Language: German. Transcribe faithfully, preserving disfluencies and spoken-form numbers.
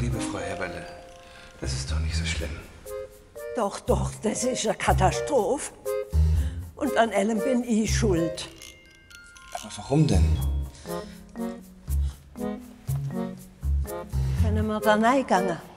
liebe Frau Heberle, das ist doch nicht so schlimm. Doch, doch, das ist eine Katastrophe. Und an allem bin ich schuld. Aber warum denn? Können wir da reingehen?